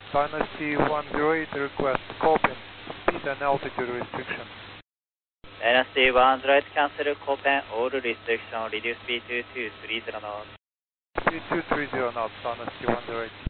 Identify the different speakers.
Speaker 1: Dynasty 108 request coping, speed and altitude restriction.
Speaker 2: Dynasty 108 cancel coping, all restriction, reduce speed to 230 knots.
Speaker 1: Speed 230 knots, Dynasty 108.